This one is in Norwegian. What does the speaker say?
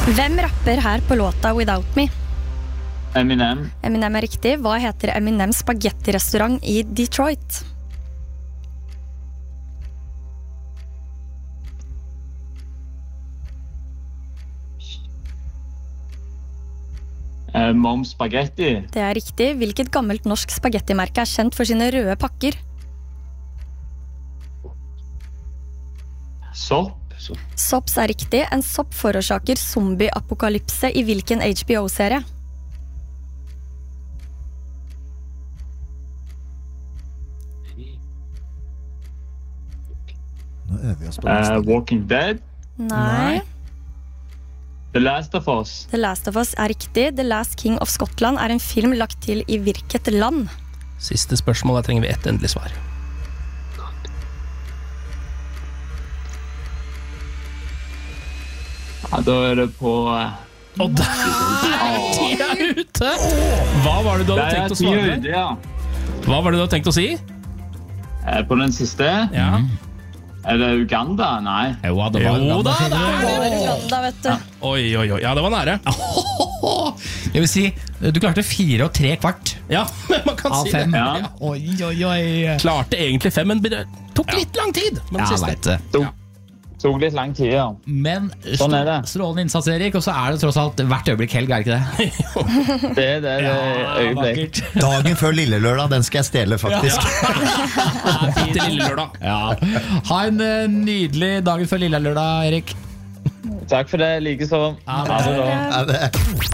Hvem rapper her på låta Without Me? Eminem. Eminem riktig. Hva heter Eminems spagettirestaurant I Detroit? Mom Spaghetti. Det riktig. Hvilket gammelt norsk spagettimerke kjent for sine røde pakker? Sopp. Sops riktig. En sopp forårsaker zombie-apokalypse I hvilken HBO-serie? Nå øver vi oss på det. Walking Dead. Nei. The Last of Us. The Last of Us riktig. The Last King of Scotland en film lagt til I hvilket land? Siste spørsmål, der trenger vi ett endelig svar. Ja, da det på... Og der tida ute! Hva var det du hadde tenkt å svare? Ja. Hva var det du hadde tenkt å si? På den siste? Ja. Det Uganda? Nei. Jo da, det Uganda, Uganda, vet du. Oi, ja, det var nære. Jeg vil si, du klarte 4 3/4 Ja, man kan av si 5. det. Ja. Oi. Klarte egentlig 5, men det tok litt lang tid. Men Jeg siste. vet det. Tog litt lang tid, ja. Men Sånn det. strålende innsats, Erik, og så det tross alt hvert øyeblikk helg, ikke det? Det øyeblikk. Dagen før lille lørdag, den skal jeg stjele faktisk. Til lille lørdag. Ja. Ha en nydelig dagen før lille lørdag, Erik. Takk for det, like så. Ha det. Ja, det